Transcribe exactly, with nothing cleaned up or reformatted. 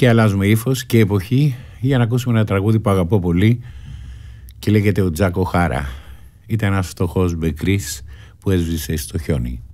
Και αλλάζουμε ύφος και εποχή για να ακούσουμε ένα τραγούδι που αγαπώ πολύ και λέγεται ο Τζάκο Χάρα. Ήταν ένας φτωχός μπεκρής που έσβησε στο χιόνι.